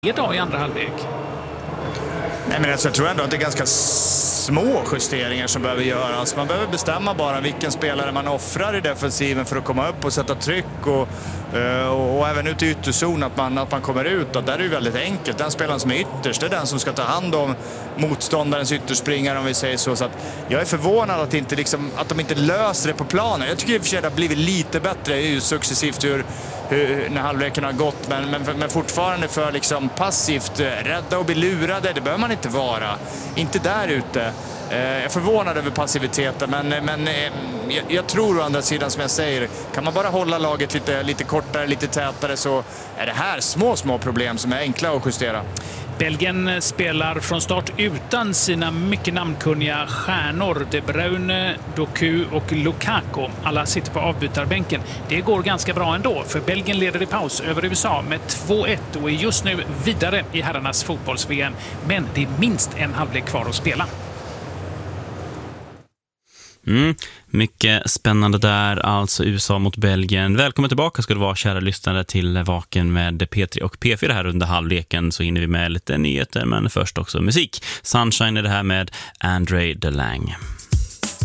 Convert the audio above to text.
idag i andra halvlek? Nej, men jag tror ändå att det är ganska små justeringar som behöver göras. Man behöver bestämma bara vilken spelare man offrar i defensiven för att komma upp och sätta tryck och även ut i ytterzon att man kommer ut. Och där är det väldigt enkelt. Den spelaren som är ytterst, det är den som ska ta hand om motståndarens ytterspringare, om vi säger så. Så att jag är förvånad att de inte löser det på planen. Jag tycker i och för sig att det har blivit lite bättre successivt när halvleken har gått, men fortfarande för passivt rädda och bli lurade, det behöver man inte vara. Inte där ute. Jag är förvånad över passiviteten, men jag tror å andra sidan, som jag säger, kan man bara hålla laget lite kortare, lite tätare, så är det här små problem som är enkla att justera. Belgien spelar från start utan sina mycket namnkunniga stjärnor. De Bruyne, Doku och Lukaku. Alla sitter på avbytarbänken. Det går ganska bra ändå, för Belgien leder i paus över USA med 2-1 och är just nu vidare i herrarnas fotbolls-VM. Men det är minst en halvlek kvar att spela. Mycket spännande där, alltså USA mot Belgien. Välkommen tillbaka ska du vara, kära lyssnare, till Vaken med P3 och P4 här under halvleken. Så hinner vi med lite nyheter, men först också musik. Sunshine är det här med Andre DeLange.